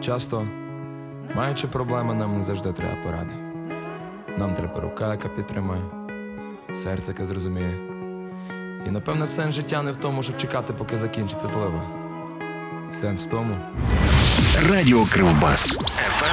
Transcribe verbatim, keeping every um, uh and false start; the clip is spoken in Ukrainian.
часто, маючи проблеми, нам не завжди треба поради. Нам треба рука, яка підтримує, серце, яке зрозуміє. І, напевне, сенс життя не в тому, щоб чекати, поки закінчиться злива. Сенс в тому. Радіо Кривбас. еф ем